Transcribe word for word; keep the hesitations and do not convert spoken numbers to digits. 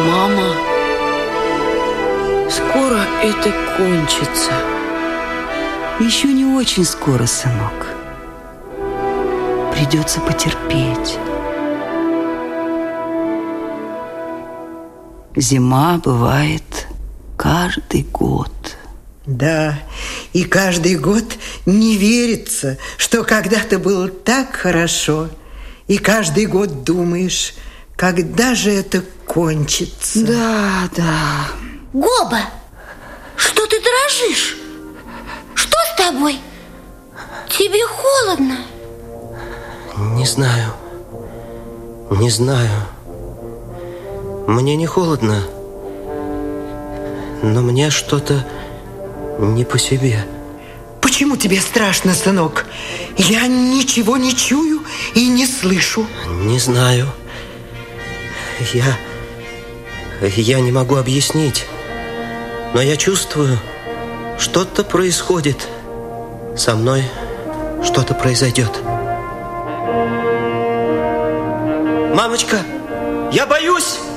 Мама, скоро это кончится. Еще не очень скоро, сынок. Придется потерпеть. Зима бывает каждый год. Да, и каждый год не верится, что когда-то было так хорошо. И каждый год думаешь, когда же это кончится. Да, да. Гоба, что ты дрожишь? Что с тобой? Тебе холодно? Не знаю. Не знаю. Мне не холодно, но мне что-то не по себе. Почему тебе страшно, сынок? Я ничего не чую и не слышу. Не знаю. Я... Я не могу объяснить, но я чувствую, что-то происходит. Со мной что-то произойдет. Мамочка, я боюсь!